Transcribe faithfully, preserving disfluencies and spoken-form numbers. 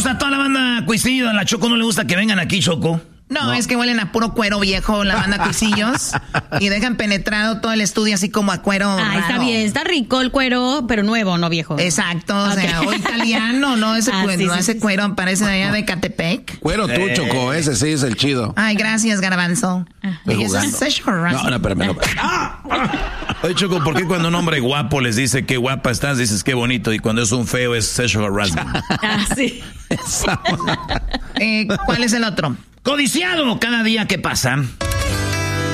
Saludos a toda la banda Cuisillo. A la Choco no le gusta que vengan aquí, Choco. No, no, es que huelen a puro cuero viejo la banda Cuisillos y dejan penetrado todo el estudio así como a cuero Ah, raro. está bien, está rico el cuero, pero nuevo, no viejo. Exacto, o Okay. sea, o italiano, no ese, Ah, cuero, sí, no, sí, ese sí. cuero parece de allá de Catepec. Cuero tú, Eh. Choco, ese sí es el chido. Ay, gracias, Garbanzo. Estoy Y eso es jugando. sexual No, harassment. no, espérame, no. Oye, Choco, ¿por qué cuando un hombre guapo les dice qué guapa estás, dices qué bonito? Y cuando es un feo es sexual harassment. Ah, sí. Eh, ¿Cuál es el otro? Codiciado cada día que pasa.